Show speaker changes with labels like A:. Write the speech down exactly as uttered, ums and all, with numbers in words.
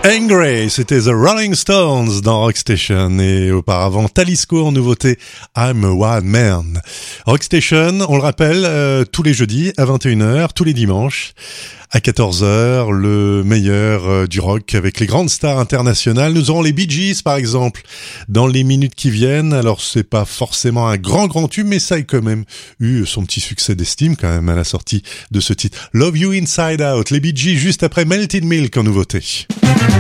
A: Angry, c'était The Rolling Stones dans Rockstation et auparavant Talisco en nouveauté I'm a One Man. Rockstation, on le rappelle, euh, tous les jeudis à vingt et une heures, tous les dimanches à quatorze heures, le meilleur euh, du rock avec les grandes stars internationales. Nous aurons les Bee Gees par exemple dans les minutes qui viennent. Alors c'est pas forcément un grand grand tube, mais ça a quand même eu son petit succès d'estime quand même à la sortie de ce titre. Love You Inside Out, les Bee Gees juste après Melted Milk en nouveauté.